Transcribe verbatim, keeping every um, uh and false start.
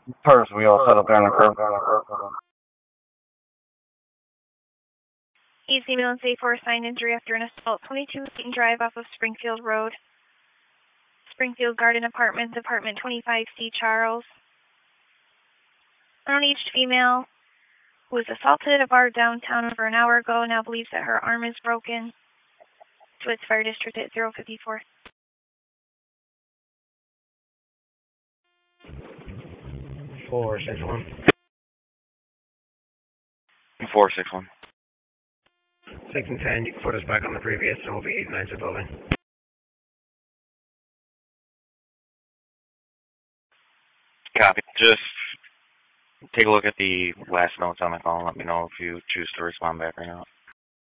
Purse, we all set up there on the curb. East Ambulance eight four assigned injury after an assault. twenty-two Layton Drive off of Springfield Road. Springfield Garden Apartments, apartment twenty-five C Charles. An aged female who was assaulted at a bar downtown over an hour ago now believes that her arm is broken. To its fire district at zero fifty-four. four six one. four six one. six and ten, you can put us back on the previous O V eight nine building. Copy. Just take a look at the last notes on the call and let me know if you choose to respond back or not.